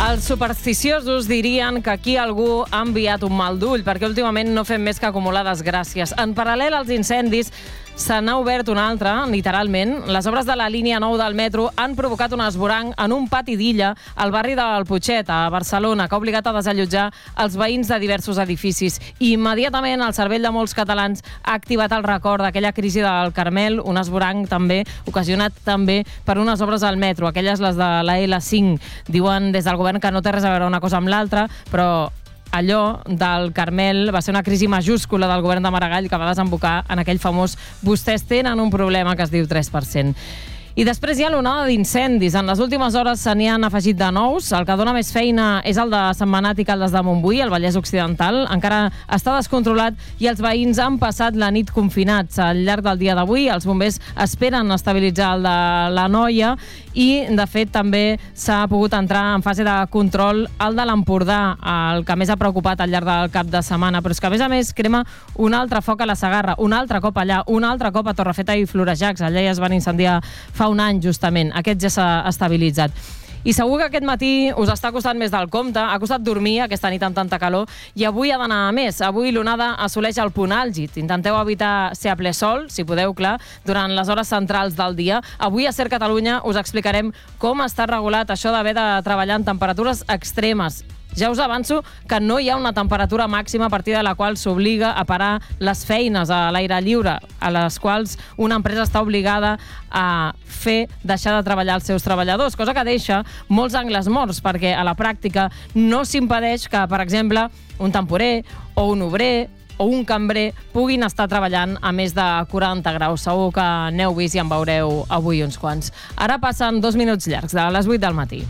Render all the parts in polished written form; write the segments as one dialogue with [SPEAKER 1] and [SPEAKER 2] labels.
[SPEAKER 1] Els supersticiosos dirien que aquí algú ha enviat un mal d'ull, perquè últimament no fem més que acumular desgràcies. En paral·lel als incendis, se n'ha obert un altre, literalment. Les obres de la línia 9 del metro han provocat un esvoranc en un pati d'illa al barri del Putxet, a Barcelona, que ha obligat a desallotjar els veïns de diversos edificis. I immediatament el cervell de molts catalans ha activat el record d'aquella crisi del Carmel, un esvoranc també ocasionat també per unes obres al metro, aquelles les de la L5. Diuen des del govern que no té res a veure una cosa amb l'altra, però allò del Carmel va ser una crisi majúscula del govern de Maragall que va desembocar en aquell famós "vostès tenen un problema" que es diu 3%. I després hi ha l'onada d'incendis. En les últimes hores se n'hi han afegit de nous. El que dona més feina és el de Sentmenat i Caldes de Montbui, al Vallès Occidental. Encara està descontrolat i els veïns han passat la nit confinats. Al llarg del dia d'avui, els bombers esperen estabilitzar el de la Noia i, de fet, també s'ha pogut entrar en fase de control el de l'Empordà, el que més ha preocupat al llarg del cap de setmana. Però és que, a més, crema un altre foc a la Segarra, un altre cop allà, un altre cop a Torrefeta i Florejacs. Allà ja es van incendiar fa un any, justament. Aquest ja s'ha estabilitzat. I segur que aquest matí us està costant més del compte, ha costat dormir aquesta nit amb tanta calor, i avui ha d'anar a més. Avui l'onada assoleix el punt àlgid. Intenteu evitar ser a ple sol, si podeu, clar, durant les hores centrals del dia. Avui a Ser Catalunya us explicarem com està regulat això d'haver de treballar en temperatures extremes. Ja us avanço que no hi ha una temperatura màxima a partir de la qual s'obliga a parar les feines a l'aire lliure, a les quals una empresa està obligada a deixar de treballar els seus treballadors, cosa que deixa molts angles morts, perquè a la pràctica no s'impedeix que, per exemple, un temporer o un obrer o un cambrer puguin estar treballant a més de 40 graus. Segur que n'heu vist i en veureu avui uns quants. Ara passen 2 minuts llargs de les 8 del matí.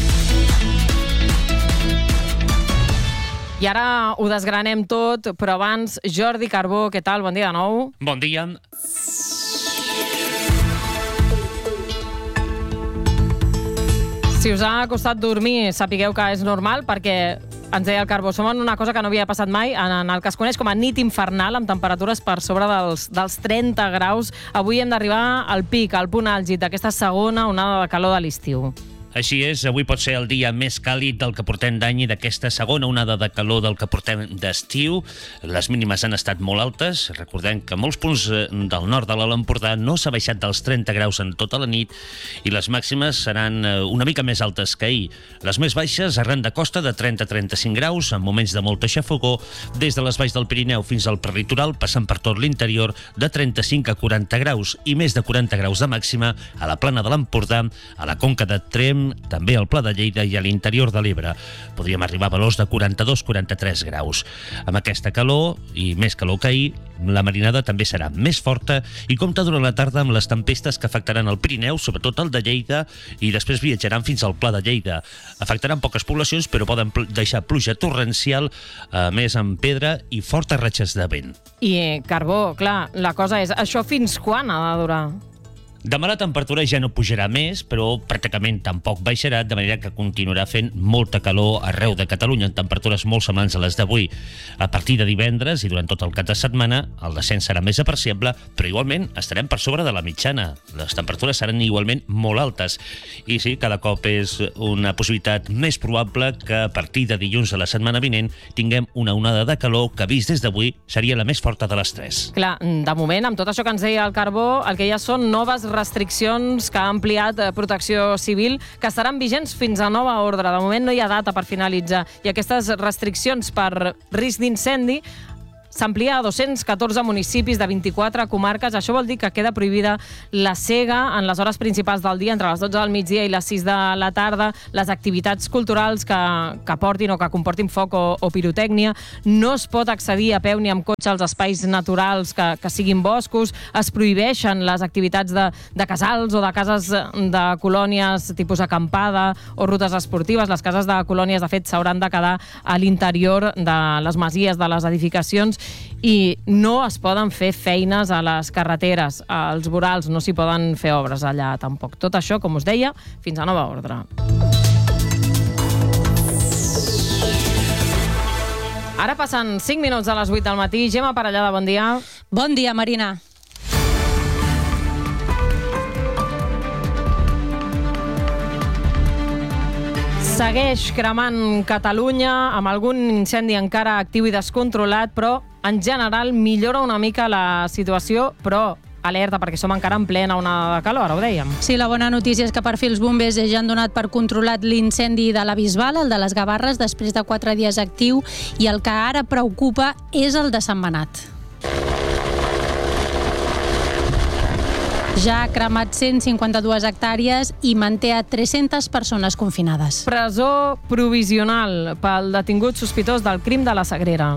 [SPEAKER 1] I ara ho desgranem tot, però abans, Jordi Carbó, què tal? Bon dia de nou.
[SPEAKER 2] Bon dia.
[SPEAKER 1] Si us ha costat dormir, sapigueu que és normal, perquè ens deia el Carbó, som en una cosa que no havia passat mai, en el que es coneix com a nit infernal, amb temperatures per sobre dels 30 graus. Avui hem d'arribar al pic, al punt àlgid d'aquesta segona onada de calor de l'estiu.
[SPEAKER 2] Així és, avui pot ser el dia més càlid del que portem d'any i d'aquesta segona onada de calor del que portem d'estiu. Les mínimes han estat molt altes. Recordem que molts punts del nord de l'Empordà no s'ha baixat dels 30 graus en tota la nit i les màximes seran una mica més altes que ahir. Les més baixes arran de costa de 30-35 graus, en moments de molta xafogor, des de les valls del Pirineu fins al prelitoral, passant per tot l'interior, de 35 a 40 graus i més de 40 graus de màxima a la plana de l'Empordà, a la conca de Tremp, també al Pla de Lleida i a l'interior de l'Ebre. Podríem arribar a valors de 42-43 graus. Amb aquesta calor, i més calor que ahir, la marinada també serà més forta i compta durant la tarda amb les tempestes que afectaran el Pirineu, sobretot el de Lleida, i després viatjaran fins al Pla de Lleida. Afectaran poques poblacions, però poden deixar pluja torrencial, a més amb pedra i fortes ratxes de vent.
[SPEAKER 1] I, Carbó, clar, la cosa és, això fins quan ha de durar?
[SPEAKER 2] Demà la temperatura ja no pujarà més, però pràcticament tampoc baixarà, de manera que continuarà fent molta calor arreu de Catalunya, en temperatures molt semblants a les d'avui. A partir de divendres i durant tot el cap de setmana, el descens serà més apreciable, però igualment estarem per sobre de la mitjana. Les temperatures seran igualment molt altes. I sí, cada cop és una possibilitat més probable que a partir de dilluns de la setmana vinent tinguem una onada de calor que, vist des d'avui, seria la més forta de les tres.
[SPEAKER 1] Clar, de moment, amb tot això que ens deia el Carbó, el que hi ha són noves restriccions que ha ampliat Protecció Civil, que estaran vigents fins a nova ordre. De moment no hi ha data per finalitzar. I aquestes restriccions per risc d'incendi s'amplia a 214 municipis de 24 comarques. Això vol dir que queda prohibida la cega en les hores principals del dia, entre les 12 del migdia i les 6 de la tarda, les activitats culturals que portin o que comportin foc o pirotècnia. No es pot accedir a peu ni amb cotxe als espais naturals que siguin boscos. Es prohibeixen les activitats de casals o de cases de colònies tipus acampada o rutes esportives. Les cases de colònies, de fet, s'hauran de quedar a l'interior de les masies, de les edificacions, i no es poden fer feines a les carreteres, als vorals, no s'hi poden fer obres allà tampoc. Tot això, com us deia, fins a nova ordre. Ara passen 5 minuts a les 8 del matí. Gemma Parellada, bon dia.
[SPEAKER 3] Bon dia, Marina.
[SPEAKER 1] Segueix cremant Catalunya, amb algun incendi encara actiu i descontrolat, però en general millora una mica la situació, però alerta, perquè som encara en plena onada de calor, ara ho dèiem.
[SPEAKER 3] Sí, la bona notícia és que per fi els bombers ja han donat per controlat l'incendi de la Bisbal, el de les Gavarres, després de 4 dies actiu, i el que ara preocupa és el de Sentmenat. Ja ha cremat 152 hectàrees i manté a 300 persones confinades.
[SPEAKER 1] Presó provisional pel detingut sospitós del crim de la Sagrera.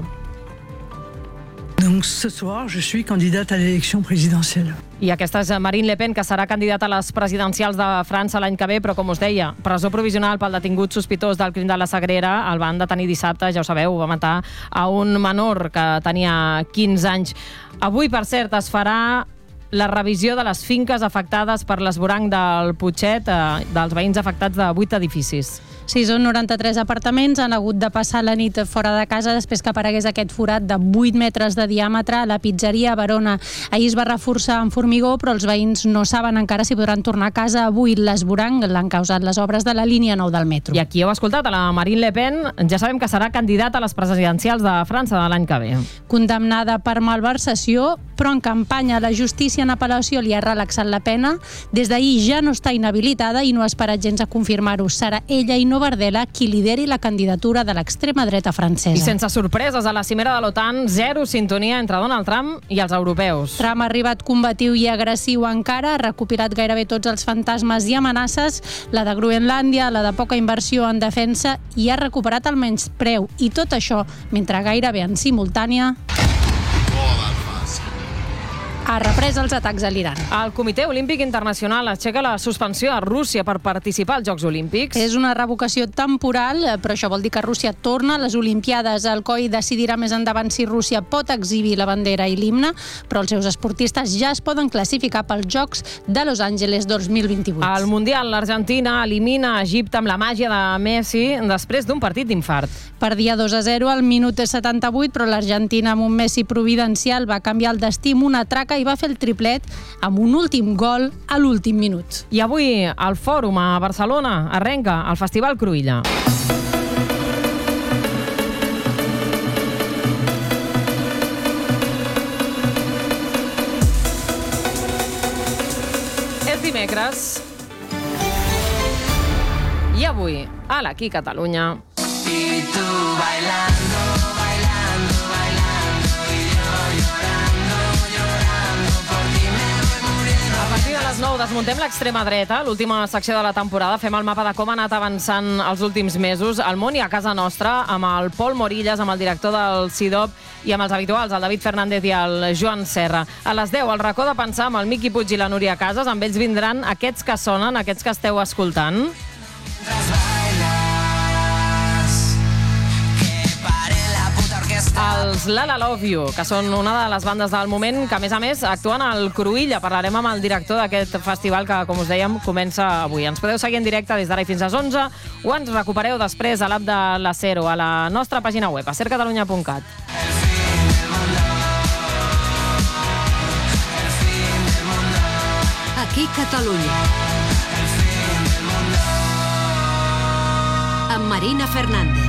[SPEAKER 4] Donc ce soir, je suis candidate à l'élection présidentielle.
[SPEAKER 1] I aquesta és Marine Le Pen, que serà candidata a les presidencials de França l'any que ve, però com us deia, presó provisional pel detingut sospitós del crim de la Sagrera. El van detenir dissabte, ja ho sabeu, va matar a un menor que tenia 15 anys. Avui, per cert, es farà la revisió de les finques afectades per l'esvoranc del Putxet, dels veïns afectats de 8 edificis.
[SPEAKER 3] Sí, són 93 apartaments, han hagut de passar la nit fora de casa després que aparegués aquest forat de 8 metres de diàmetre a la pizzeria a Verona. Ahir es va reforçar amb formigó, però els veïns no saben encara si podran tornar a casa. Avui l'esvoranc l'han causat les obres de la línia 9 del metro.
[SPEAKER 1] I aquí heu escoltat a la Marine Le Pen, ja sabem que serà candidata a les presidencials de França de l'any que ve.
[SPEAKER 3] Condemnada per malversació, però en campanya la justícia en apel·lació li ha relaxat la pena. Des d'ahir ja no està inhabilitada i no ha esperat gens a confirmar-ho. Serà ella i no Bardella qui lideri la candidatura de l'extrema dreta francesa.
[SPEAKER 1] I sense sorpreses, a la cimera de l'OTAN, zero sintonia entre Donald Trump i els europeus.
[SPEAKER 3] Trump ha arribat combatiu i agressiu encara, ha recopilat gairebé tots els fantasmes i amenaces, la de Groenlàndia, la de poca inversió en defensa, i ha recuperat el menyspreu. I tot això, mentre gairebé en simultània ha reprès els atacs a l'Iran.
[SPEAKER 1] El Comitè Olímpic Internacional aixeca la suspensió a Rússia per participar als Jocs Olímpics.
[SPEAKER 3] És una revocació temporal, però això vol dir que Rússia torna a les Olimpiades. El COI decidirà més endavant si Rússia pot exhibir la bandera i l'himne, però els seus esportistes ja es poden classificar pels Jocs de Los Angeles 2028.
[SPEAKER 1] Al Mundial, l'Argentina elimina Egipte amb la màgia de Messi després d'un partit d'infart.
[SPEAKER 3] Perdia 2-0 al minut 78, però l'Argentina amb un Messi providencial va canviar el destí amb una traca i va fer el triplet amb un últim gol a l'últim minut.
[SPEAKER 1] I avui al Fòrum a Barcelona arrenca el Festival Cruïlla. És dimecres i avui a l'Aquí Catalunya.
[SPEAKER 5] Y tú bailando, bailando, bailando, y yo llorando, llorando, por ti me voy muriendo.
[SPEAKER 1] A partir de les 9 desmuntem l'extrema dreta, l'última secció de la temporada. Fem el mapa de com ha anat avançant els últims mesos al món i a casa nostra, amb el Pol Morillas, amb el director del CIDOB i amb els habituals, el David Fernández i el Joan Serra. A les 10, el racó de pensar amb el Miqui Puig i la Núria Casas. Amb ells vindran aquests que sonen, aquests que esteu escoltant. Els La La Love You, que són una de les bandes del moment que, a més, actuen al Cruïlla. Parlarem amb el director d'aquest festival que, com us dèiem, comença avui. Ens podeu seguir en directe des d'ara i fins a les 11 o ens recupereu després a l'app de l'Acero, a la nostra pàgina web, a sercatalunya.cat.
[SPEAKER 6] Aquí Catalunya. Amb Marina Fernández.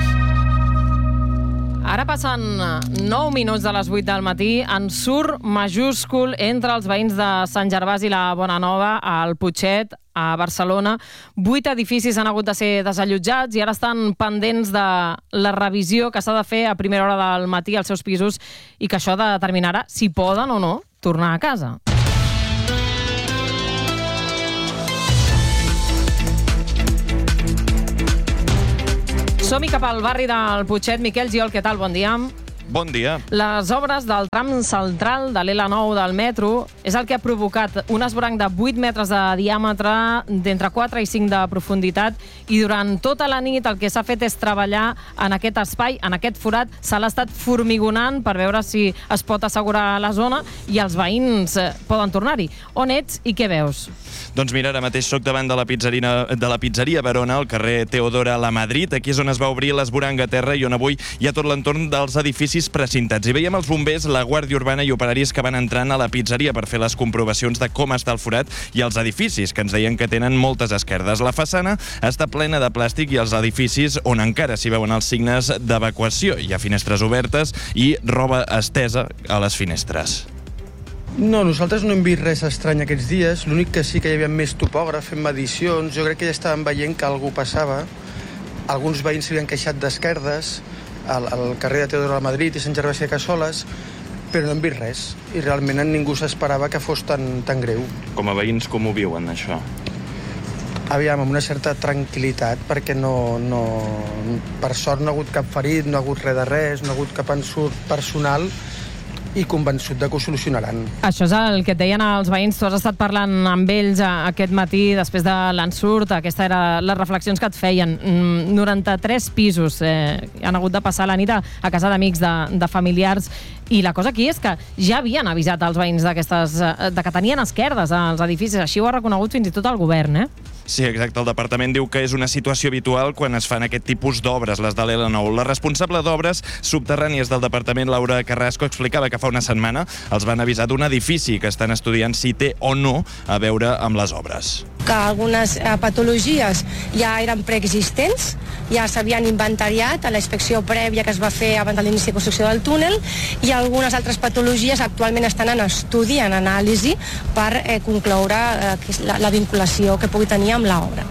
[SPEAKER 1] Ara passen 9 minuts de les 8 del matí, ensurt majúscul entre els veïns de Sant Gervasi i la Bonanova, al Putxet, a Barcelona. 8 edificis han hagut de ser desallotjats i ara estan pendents de la revisió que s'ha de fer a primera hora del matí als seus pisos i que això determinarà si poden o no tornar a casa. Som-hi cap al barri del Putxet. Miquel Giol, què tal? Bon dia.
[SPEAKER 7] Bon dia.
[SPEAKER 1] Les obres del tram central de l'L9 del metro és el que ha provocat un esvoranc de 8 metres de diàmetre, d'entre 4 i 5 de profunditat, i durant tota la nit el que s'ha fet és treballar en aquest espai, en aquest forat. Se l'ha estat formigonant per veure si es pot assegurar la zona i els veïns poden tornar-hi. On ets i què veus?
[SPEAKER 7] Doncs mira, ara mateix soc davant de la pizzeria Verona, al carrer Teodora Lamadrid. Aquí és on es va obrir l'esvoranc a terra i on avui hi ha tot l'entorn dels edificis edificis precintats. I veiem els bombers, la Guàrdia Urbana i operaris que van entrant a la pizzeria per fer les comprovacions de com està el forat i els edificis, que ens deien que tenen moltes esquerdes. La façana està plena de plàstic i els edificis on encara s'hi veuen els signes d'evacuació. Hi ha finestres obertes i roba estesa a les finestres.
[SPEAKER 8] No, nosaltres no hem vist res estrany aquests dies. L'únic que sí que hi havia més topògraf fent medicions. Jo crec que ja estàvem veient que algú passava. Alguns veïns s'havien queixat d'esquerdes al carrer de Teodoro de Madrid i Sant Gervasi de Cassoles, però no hem vist res. I realment ningú s'esperava que fos tan greu.
[SPEAKER 7] Com a veïns, com ho viuen, això?
[SPEAKER 8] Aviam, amb una certa tranquil·litat, perquè per sort no ha hagut cap ferit, no ha hagut res de res, no ha hagut cap ensurt personal, i convençut de que ho solucionaran.
[SPEAKER 1] Això és el que et deien els veïns. Tu has estat parlant amb ells aquest matí després de l'ensurt. Aquesta era les reflexions que et feien. 93 pisos han hagut de passar la nit a casa d'amics, de familiars, i la cosa aquí és que ja havien avisat els veïns de que tenien esquerdes als edificis. Així ho ha reconegut fins i tot el govern,
[SPEAKER 7] Sí, exacte. El departament diu que és una situació habitual quan es fan aquest tipus d'obres, les de l'L9. La responsable d'obres subterrànies del departament, Laura Carrasco, explicava que fa una setmana els van avisar d'un edifici que estan estudiant si té o no a veure amb les obres.
[SPEAKER 9] Que algunes patologies ja eren preexistents, ja s'havien inventariat a la inspecció prèvia que es va fer abans de l'inici de construcció del túnel, i algunes altres patologies actualment estan en estudi, en anàlisi, per concloure la vinculació que pugui tenir amb l'obra.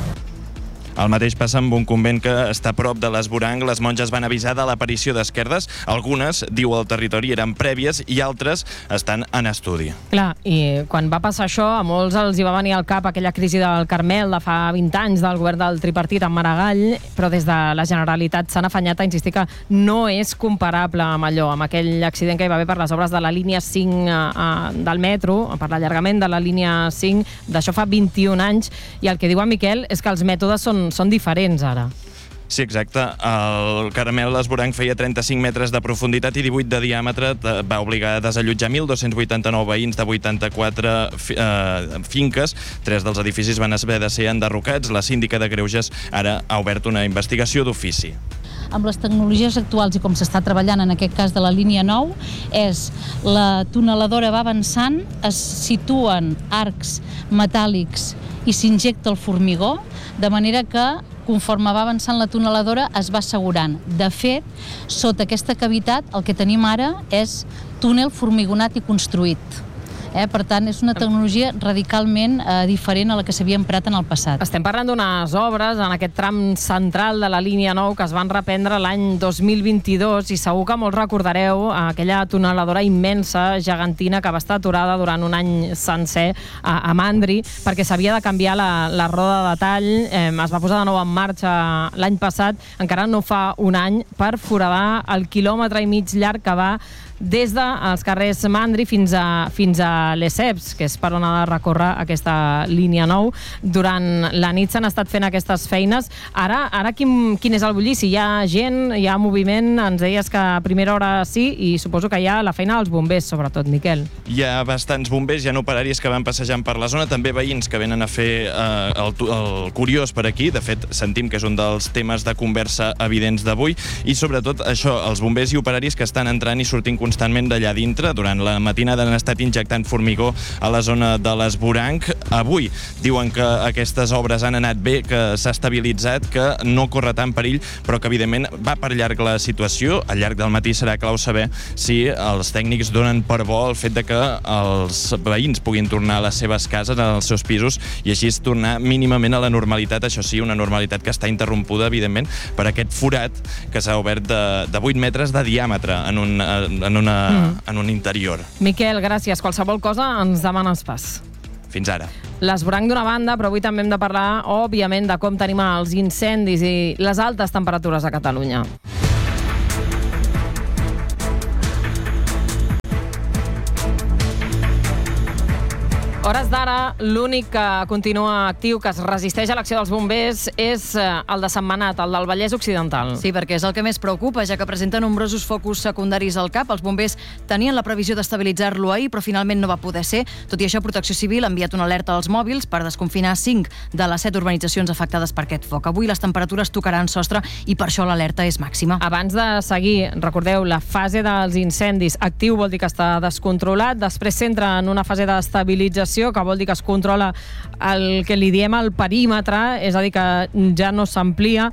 [SPEAKER 7] El mateix passa amb un convent que està a prop de l'Esvoranc. Les monges van avisar de l'aparició d'esquerdes. Algunes, diu el territori, eren prèvies i altres estan en estudi.
[SPEAKER 1] Clar, i quan va passar això, a molts els hi va venir al cap aquella crisi del Carmel de fa 20 anys del govern del tripartit amb Maragall, però des de la Generalitat s'han afanyat a insistir que no és comparable amb allò, amb aquell accident que hi va haver per les obres de la línia 5 del metro, per l'allargament de la línia 5, d'això fa 21 anys, i el que diu en Miquel és que els mètodes són diferents ara.
[SPEAKER 7] Sí, exacte. El Carmel Esvoranc feia 35 metres de profunditat i 18 de diàmetre. Va obligar a desallotjar 1.289 veïns de 84 finques. 3 dels edificis van haver de ser enderrocats. La síndica de Greuges ara ha obert una investigació d'ofici.
[SPEAKER 10] Amb les tecnologies actuals i com s'està treballant en aquest cas de la línia 9, la tuneladora va avançant, es situen arcs metàl·lics i s'injecta el formigó, de manera que conforme va avançant la tuneladora es va assegurant. De fet, sota aquesta cavitat el que tenim ara és túnel formigonat i construït. Per tant, és una tecnologia radicalment diferent a la que s'havia emprat en el passat.
[SPEAKER 1] Estem parlant d'unes obres en aquest tram central de la línia 9 que es van reprendre l'any 2022 i segur que molts recordareu aquella tuneladora immensa, gegantina, que va estar aturada durant un any sencer a Mandri perquè s'havia de canviar la roda de tall. Es va posar de nou en marxa l'any passat, encara no fa un any, per foradar el quilòmetre i mig llarg que va des dels carrers Mandri fins a Lesseps, que és per on ha de recórrer aquesta línia 9. Durant la nit s'han estat fent aquestes feines. Ara quin és el bullici? Hi ha gent, hi ha moviment? Ens deies que a primera hora sí, i suposo que hi ha la feina dels bombers, sobretot, Miquel.
[SPEAKER 7] Hi ha bastants bombers, hi ha operaris que van passejant per la zona, també veïns que venen a fer el curiós per aquí. De fet, sentim que és un dels temes de conversa evidents d'avui, i sobretot això, els bombers i operaris que estan entrant i sortint constantment d'allà dintre. Durant la matinada han estat injectant formigó a la zona de l'Esvoranc. Avui diuen que aquestes obres han anat bé, que s'ha estabilitzat, que no corre tant perill, però que evidentment va per llarg la situació. Al llarg del matí serà clau saber si els tècnics donen per bo el fet de que els veïns puguin tornar a les seves cases, als seus pisos, i així tornar mínimament a la normalitat. Això sí, una normalitat que està interrompuda, evidentment, per aquest forat que s'ha obert de 8 metres de diàmetre en un interior.
[SPEAKER 1] Miquel, gràcies. Qualsevol cosa ens demanes pas.
[SPEAKER 7] Fins ara.
[SPEAKER 1] L'Esvoranc d'una banda, però avui també hem de parlar, òbviament, de com tenim els incendis i les altes temperatures a Catalunya. Hores d'ara, l'únic que continua actiu, que es resisteix a l'acció dels bombers, és el de Sentmenat, el del Vallès Occidental.
[SPEAKER 11] Sí, perquè és el que més preocupa, ja que presenta nombrosos focus secundaris al cap. Els bombers tenien la previsió d'estabilitzar-lo ahir, però finalment no va poder ser. Tot i això, Protecció Civil ha enviat una alerta als mòbils per desconfinar 5 de les 7 urbanitzacions afectades per aquest foc. Avui les temperatures tocaran sostre i per això l'alerta és màxima.
[SPEAKER 1] Abans de seguir, recordeu, la fase dels incendis actiu vol dir que està descontrolat, després s'entra en una fase d'estabilització, que vol dir que es controla el que li diem el perímetre, és a dir, que ja no s'amplia.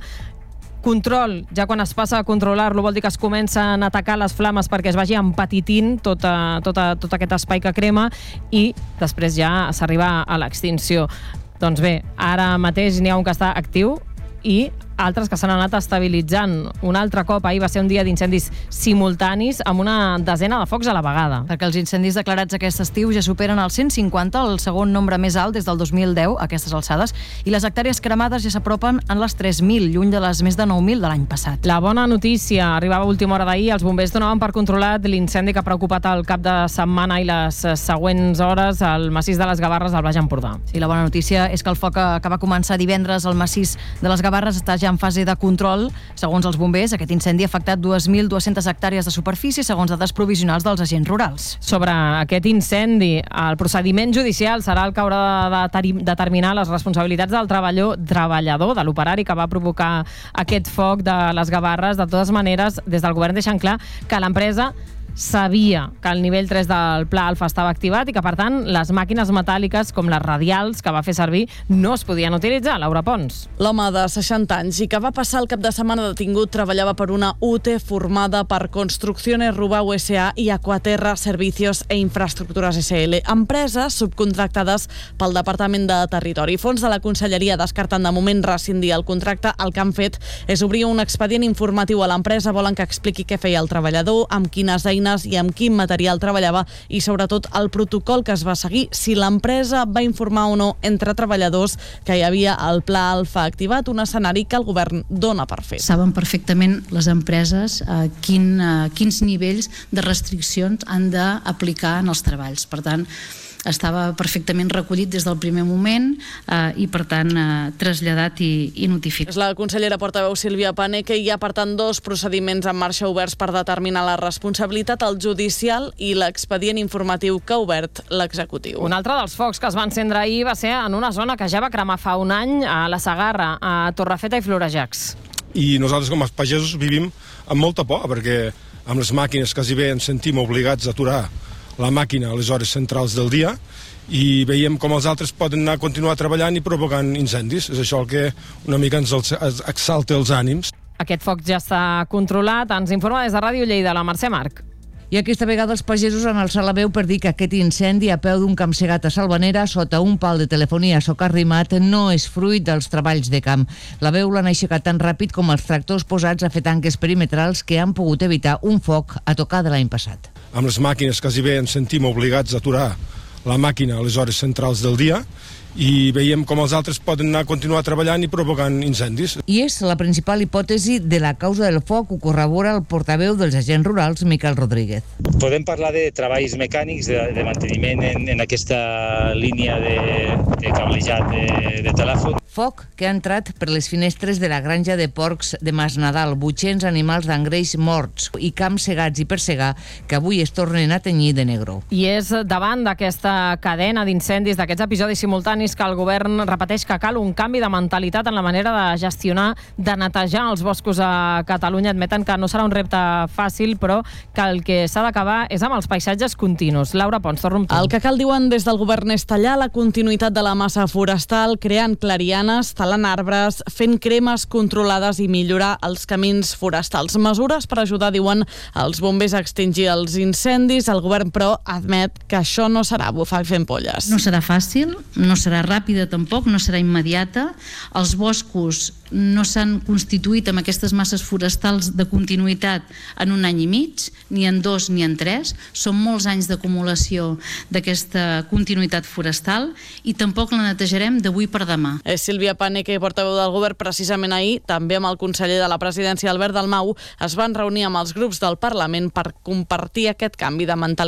[SPEAKER 1] Control, ja quan es passa a controlar-lo, vol dir que es comencen a atacar les flames perquè es vagi empetitint tot aquest espai que crema i després ja s'arriba a l'extinció. Doncs bé, ara mateix n'hi ha un que està actiu i altres que s'han anat estabilitzant. Un altre cop, ahir va ser un dia d'incendis simultanis amb una desena de focs a la vegada.
[SPEAKER 11] Perquè els incendis declarats aquest estiu ja superen els 150, el segon nombre més alt des del 2010, a aquestes alçades, i les hectàrees cremades ja s'apropen en les 3.000, lluny de les més de 9.000 de l'any passat.
[SPEAKER 1] La bona notícia arribava a última hora d'ahir. Els bombers donaven per controlat l'incendi que ha preocupat el cap de setmana i les següents hores al massís de les Gavarres al Baix Empordà.
[SPEAKER 11] Sí, la bona notícia és que el foc que va començar divendres al massís de les Gavarres està ja en fase de control. Segons els bombers, aquest incendi ha afectat 2.200 hectàrees de superfície, segons dades provisionals dels agents rurals.
[SPEAKER 1] Sobre aquest incendi, el procediment judicial serà el que haurà de determinar les responsabilitats del treballador, de l'operari que va provocar aquest foc de les Gavarres. De totes maneres, des del govern deixen clar que l'empresa sabia que el nivell 3 del Pla Alfa estava activat i que, per tant, les màquines metàl·liques, com les radials que va fer servir, no es podien utilitzar. Laura Pons.
[SPEAKER 12] L'home de 60 anys i que va passar el cap de setmana detingut treballava per una UT formada per Construcciones Rubau S.A. i Aquaterra Servicios e Infraestructures S.L., empreses subcontractades pel Departament de Territori. Fons de la Conselleria descarten de moment rescindir el contracte. El que han fet és obrir un expedient informatiu a l'empresa. Volen que expliqui què feia el treballador, amb quines eines i amb quin material treballava i, sobretot, el protocol que es va seguir, si l'empresa va informar o no entre treballadors que hi havia el Pla Alfa activat, un escenari que el govern dona per fet.
[SPEAKER 13] Saben perfectament les empreses quins nivells de restriccions han d'aplicar en els treballs. Per tant, estava perfectament recollit des del primer moment i, per tant, traslladat i notificat.
[SPEAKER 12] És la consellera portaveu Sílvia Paneque i hi ha, per tant, 2 procediments en marxa oberts per determinar la responsabilitat, el judicial i l'expedient informatiu que ha obert l'executiu.
[SPEAKER 1] Un altre dels focs que es va encendre ahir va ser en una zona que ja va cremar fa un any, a la Segarra, a Torrefeta i Florejacs.
[SPEAKER 14] I nosaltres, com a pagesos, vivim amb molta por, perquè amb les màquines quasi bé ens sentim obligats a aturar la màquina a les hores centrals del dia i veiem com els altres poden anar a continuar treballant i provocant incendis. És això el que una mica ens exalta els ànims.
[SPEAKER 1] Aquest foc ja està controlat. Ens informa des de Ràdio Lleida la Mercè Marc.
[SPEAKER 15] I aquesta vegada els pagesos han alçat la veu per dir que aquest incendi a peu d'un camp segat a Salvanera sota un pal de telefonia socarrimat no és fruit dels treballs de camp. La veu l'han aixecat tan ràpid com els tractors posats a fer tanques perimetrals que han pogut evitar un foc a tocar de l'any passat.
[SPEAKER 14] Amb les màquines quasi bé ens sentim obligats a aturar la màquina a les hores centrals del dia i veiem com els altres poden anar a continuar treballant i provocant incendis.
[SPEAKER 15] I és la principal hipòtesi de la causa del foc, ho corrobora el portaveu dels agents rurals, Miquel Rodríguez.
[SPEAKER 16] Podem parlar de treballs mecànics, de manteniment en aquesta línia de cablejat de telèfon.
[SPEAKER 15] Foc que ha entrat per les finestres de la granja de porcs de Masnadal, 800 animals d'engreix morts i camps segats i per segar que avui es tornen a tenyir de negro.
[SPEAKER 1] I és davant d'aquesta cadena d'incendis, d'aquests episodis simultanis, que el govern repeteix que cal un canvi de mentalitat en la manera de gestionar, de netejar els boscos a Catalunya. Admeten que no serà un repte fàcil, però que el que s'ha d'acabar és amb els paisatges continus. Laura Pons, torno amb tu.
[SPEAKER 12] El que cal, diuen des del govern, és tallar la continuïtat de la massa forestal, creant clarianes, talant arbres, fent cremes controlades i millorar els camins forestals. Mesures per ajudar, diuen, els bombers a extingir els incendis. El govern, però, admet que això no serà bufar fent polles.
[SPEAKER 13] No serà fàcil, no serà ràpida tampoc, no serà immediata. Els boscos no s'han constituït amb aquestes masses forestals de continuïtat en un any i mig, ni en 2 ni en 3. Són molts anys d'acumulació d'aquesta continuïtat forestal i tampoc la netejarem d'avui per demà.
[SPEAKER 12] És Sílvia Paneque, portaveu del govern. Precisament ahir, també amb el conseller de la presidència, Albert Dalmau, es van reunir amb els grups del Parlament per compartir aquest canvi de mentalitat.